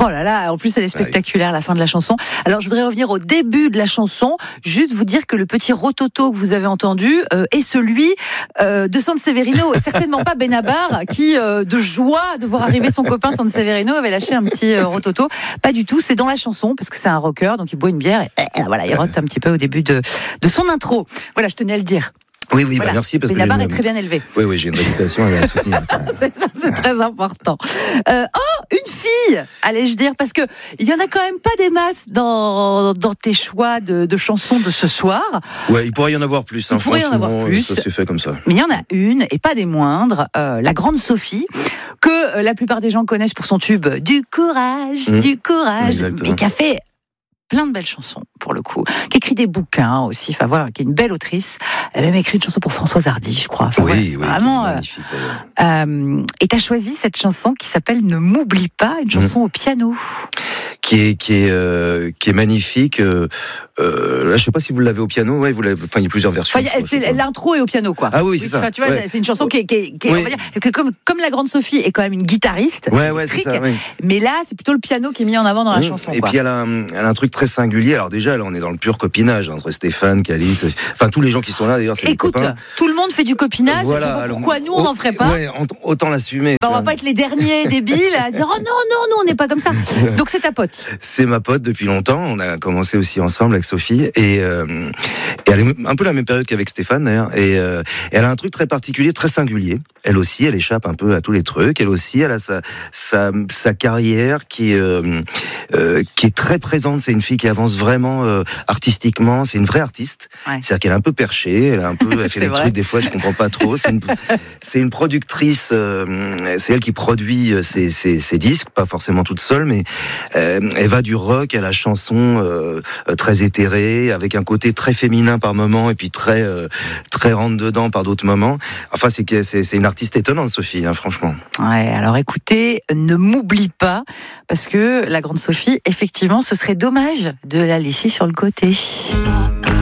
Oh là là, en plus elle est spectaculaire, la fin de la chanson. Alors je voudrais revenir au début de la chanson, juste vous dire que le petit rototo que vous avez entendu est celui de Sanseverino, certainement pas Benabar, qui de joie de voir arriver son copain Sanseverino avait lâché un petit rototo. Pas du tout, c'est dans la chanson, parce que c'est un rocker, donc il boit une bière et voilà, il rote un petit peu au début de son intro. Voilà, je tenais à le dire. Oui, Voilà. merci. Parce Benabar que est très bien élevé. Oui, j'ai une réputation à soutenir. c'est très important. Une fille, allais-je dire, parce que il y en a quand même pas des masses dans tes choix de chansons de ce soir. Ouais, il pourrait y en avoir plus. Il pourrait y en avoir plus. Ça s'est fait comme ça. Mais il y en a une, et pas des moindres, la grande Sophie, que la plupart des gens connaissent pour son tube du courage, Exactement. et qui a fait plein de belles chansons, pour le coup, qui écrit des bouquins aussi, enfin voilà, qui est une belle autrice. Elle a même écrit une chanson pour Françoise Hardy, je crois. Enfin, oui, vraiment magnifique. et t'as choisi cette chanson qui s'appelle Ne m'oublie pas, une chanson au piano. Qui est magnifique. Là, je sais pas si vous l'avez au piano. Ouais, il y a plusieurs versions. L'intro est au piano, quoi. Ah oui, c'est ça. Tu vois, c'est une chanson qui est on va dire, que comme la grande Sophie est quand même une guitariste, c'est ça. Oui. Mais là, c'est plutôt le piano qui est mis en avant dans la chanson. Et puis elle a un truc très singulier. Alors déjà, là, on est dans le pur copinage entre Stéphane, Calice, enfin tous les gens qui sont là. D'ailleurs, c'est écoute, tout le monde fait du copinage. Voilà, pourquoi nous on n'en ferait pas? Ouais, autant l'assumer. On va pas être les derniers débiles à dire oh non, nous on n'est pas comme ça. Donc c'est ta pote. C'est ma pote depuis longtemps. On a commencé aussi ensemble avec Sophie et elle est un peu la même période qu'avec Stéphane d'ailleurs. Et elle a un truc très particulier, très singulier. Elle aussi, elle échappe un peu à tous les trucs. Elle aussi, elle a sa carrière qui est très présente. C'est une fille qui avance vraiment artistiquement. C'est une vraie artiste. Ouais. C'est-à-dire qu'elle est un peu perchée. Elle fait des trucs des fois je comprends pas trop. C'est une productrice. C'est elle qui produit ses disques, pas forcément toute seule, mais elle va du rock à la chanson très éthérée, avec un côté très féminin par moments et puis très rentre dedans par d'autres moments. Enfin, c'est une artiste étonnante, Sophie, franchement. Ouais, alors écoutez, ne m'oublie pas, parce que la grande Sophie, effectivement, ce serait dommage de la laisser sur le côté.